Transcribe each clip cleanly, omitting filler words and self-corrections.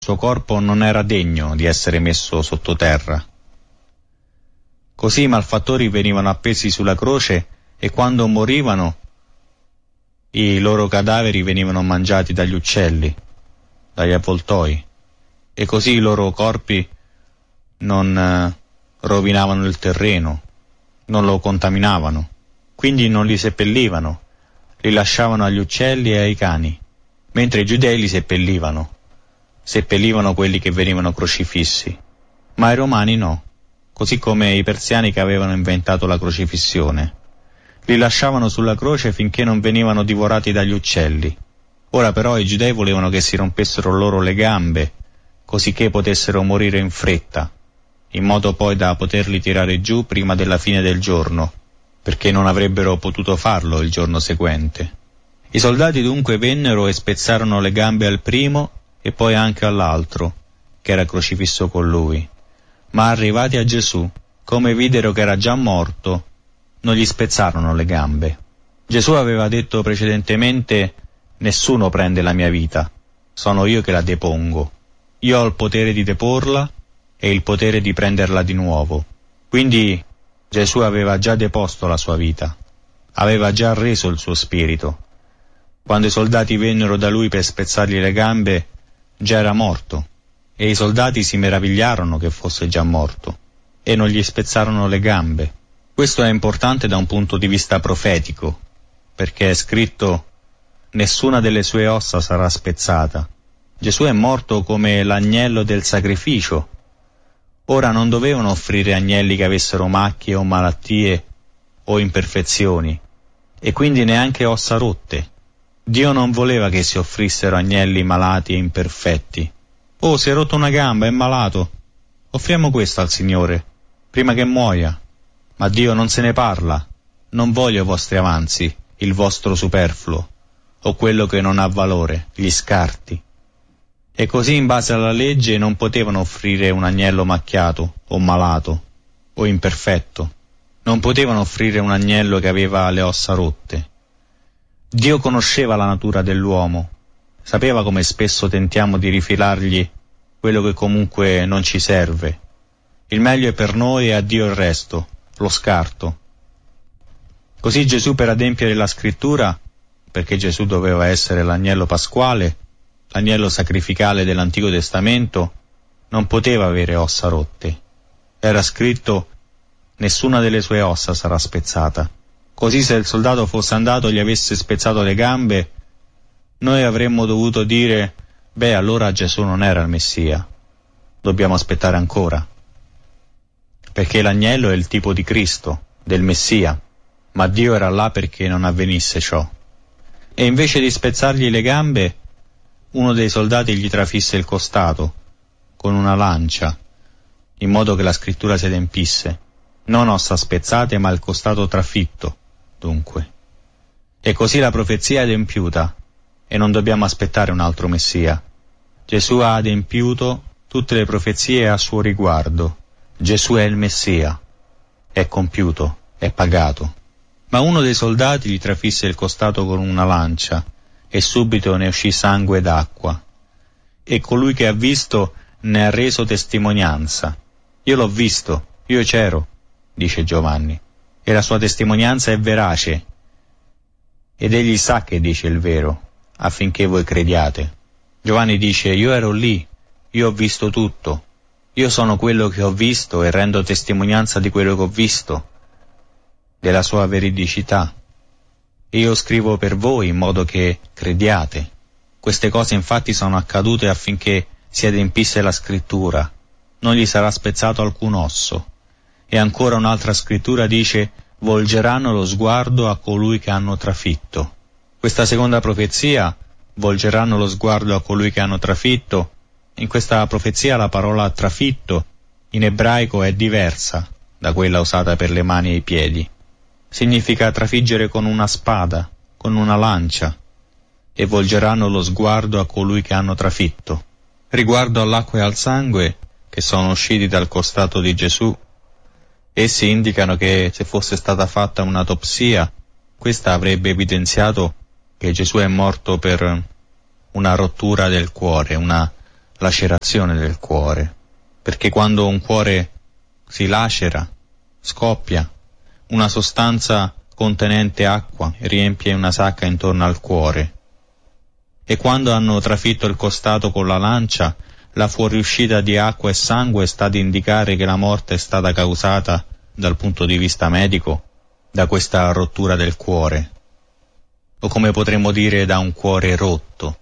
suo corpo non era degno di essere messo sottoterra. Così i malfattori venivano appesi sulla croce e quando morivano i loro cadaveri venivano mangiati dagli uccelli, dagli avvoltoi, e così i loro corpi non rovinavano il terreno, non lo contaminavano, quindi non li seppellivano, li lasciavano agli uccelli e ai cani, mentre i giudei li seppellivano quelli che venivano crocifissi, ma i romani no, così come i persiani che avevano inventato la crocifissione. Li lasciavano sulla croce finché non venivano divorati dagli uccelli. Ora però i giudei volevano che si rompessero loro le gambe, così che potessero morire in fretta, in modo poi da poterli tirare giù prima della fine del giorno, perché non avrebbero potuto farlo il giorno seguente. I soldati dunque vennero e spezzarono le gambe al primo e poi anche all'altro, che era crocifisso con lui. Ma arrivati a Gesù, come videro che era già morto, non gli spezzarono le gambe. Gesù aveva detto precedentemente: nessuno prende la mia vita, sono io che la depongo. Io ho il potere di deporla e il potere di prenderla di nuovo. Quindi Gesù aveva già deposto la sua vita, aveva già reso il suo spirito. Quando i soldati vennero da lui per spezzargli le gambe, già era morto, e i soldati si meravigliarono che fosse già morto, e non gli spezzarono le gambe. Questo è importante da un punto di vista profetico, perché è scritto: nessuna delle sue ossa sarà spezzata. Gesù è morto come l'agnello del sacrificio. Ora non dovevano offrire agnelli che avessero macchie o malattie o imperfezioni, e quindi neanche ossa rotte. Dio non voleva che si offrissero agnelli malati e imperfetti. Oh, si è rotto una gamba, è malato. Offriamo questo al Signore, prima che muoia. Ma Dio non se ne parla. Non voglio i vostri avanzi, il vostro superfluo, o quello che non ha valore, gli scarti. E così in base alla legge non potevano offrire un agnello macchiato, o malato, o imperfetto. Non potevano offrire un agnello che aveva le ossa rotte. Dio conosceva la natura dell'uomo, sapeva come spesso tentiamo di rifilargli quello che comunque non ci serve. Il meglio è per noi e a Dio il resto, lo scarto. Così Gesù, per adempiere la scrittura, perché Gesù doveva essere l'agnello pasquale, l'agnello sacrificale dell'Antico Testamento, non poteva avere ossa rotte. Era scritto: nessuna delle sue ossa sarà spezzata. Così se il soldato fosse andato e gli avesse spezzato le gambe, noi avremmo dovuto dire: beh, allora Gesù non era il Messia, dobbiamo aspettare ancora. Perché l'agnello è il tipo di Cristo, del Messia, ma Dio era là perché non avvenisse ciò. E invece di spezzargli le gambe, uno dei soldati gli trafisse il costato con una lancia, in modo che la scrittura si adempisse: non ossa spezzate, ma il costato trafitto, dunque. E così la profezia è adempiuta, e non dobbiamo aspettare un altro Messia. Gesù ha adempiuto tutte le profezie a suo riguardo. Gesù è il Messia, è compiuto, è pagato. Ma uno dei soldati gli trafisse il costato con una lancia, e subito ne uscì sangue ed acqua. E colui che ha visto ne ha reso testimonianza. Io l'ho visto, io c'ero, dice Giovanni, e la sua testimonianza è verace, ed egli sa che dice il vero, affinché voi crediate. Giovanni dice: io ero lì, io ho visto tutto, io sono quello che ho visto e rendo testimonianza di quello che ho visto, della sua veridicità. Io scrivo per voi in modo che crediate. Queste cose infatti sono accadute affinché si adempisse la scrittura: non gli sarà spezzato alcun osso. E ancora un'altra scrittura dice: volgeranno lo sguardo a colui che hanno trafitto. Questa seconda profezia, volgeranno lo sguardo a colui che hanno trafitto, in questa profezia la parola trafitto in ebraico è diversa da quella usata per le mani e i piedi. Significa trafiggere con una spada, con una lancia, e volgeranno lo sguardo a colui che hanno trafitto. Riguardo all'acqua e al sangue che sono usciti dal costato di Gesù, essi indicano che se fosse stata fatta un'autopsia, questa avrebbe evidenziato che Gesù è morto per una rottura del cuore, una lacerazione del cuore, perché quando un cuore si lacera, scoppia, una sostanza contenente acqua riempie una sacca intorno al cuore, e quando hanno trafitto il costato con la lancia, la fuoriuscita di acqua e sangue sta ad indicare che la morte è stata causata, dal punto di vista medico, da questa rottura del cuore, o come potremmo dire da un cuore rotto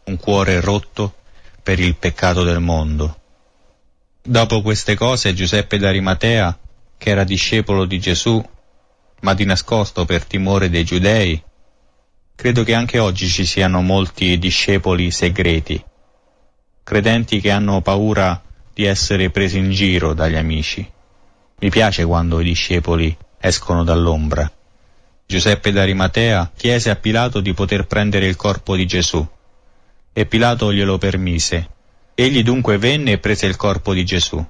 per il peccato del mondo. Dopo queste cose Giuseppe d'Arimatea, che era discepolo di Gesù, ma di nascosto per timore dei giudei, credo che anche oggi ci siano molti discepoli segreti, credenti che hanno paura di essere presi in giro dagli amici. Mi piace quando i discepoli escono dall'ombra. Giuseppe d'Arimatea chiese a Pilato di poter prendere il corpo di Gesù, e Pilato glielo permise. Egli dunque venne e prese il corpo di Gesù.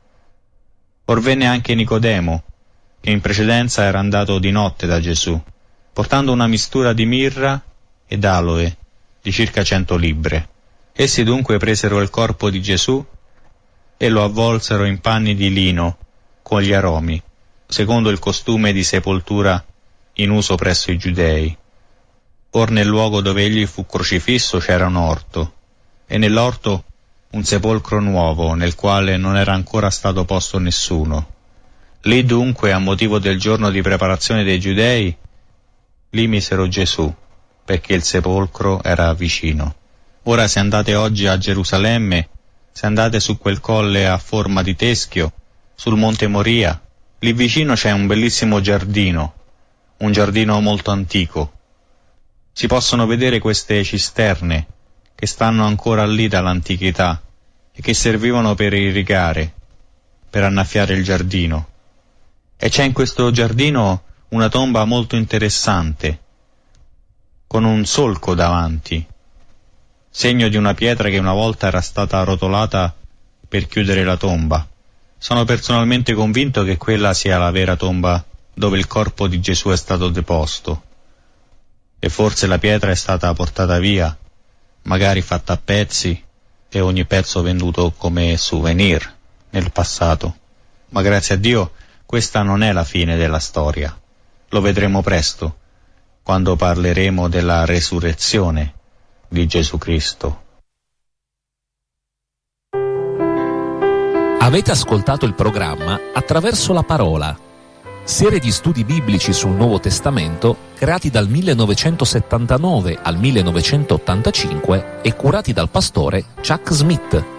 Or venne anche Nicodemo, che in precedenza era andato di notte da Gesù, portando una mistura di mirra ed aloe di circa 100 libbre. Essi dunque presero il corpo di Gesù e lo avvolsero in panni di lino con gli aromi, secondo il costume di sepoltura in uso presso i giudei. Or nel luogo dove egli fu crocifisso c'era un orto, e nell'orto un sepolcro nuovo, nel quale non era ancora stato posto nessuno. Lì dunque, a motivo del giorno di preparazione dei giudei, lì misero Gesù, perché il sepolcro era vicino. Ora se andate oggi a Gerusalemme, se andate su quel colle a forma di teschio, sul monte Moria, lì vicino c'è un bellissimo giardino, un giardino molto antico. Si possono vedere queste cisterne che stanno ancora lì dall'antichità e che servivano per irrigare, per annaffiare il giardino. E c'è in questo giardino una tomba molto interessante, con un solco davanti, segno di una pietra che una volta era stata arrotolata per chiudere la tomba. Sono personalmente convinto che quella sia la vera tomba dove il corpo di Gesù è stato deposto, e forse la pietra è stata portata via, magari fatta a pezzi, e ogni pezzo venduto come souvenir nel passato. Ma grazie a Dio questa non è la fine della storia. Lo vedremo presto, quando parleremo della resurrezione di Gesù Cristo. Avete ascoltato il programma Attraverso la Parola, serie di studi biblici sul Nuovo Testamento creati dal 1979 al 1985 e curati dal pastore Chuck Smith.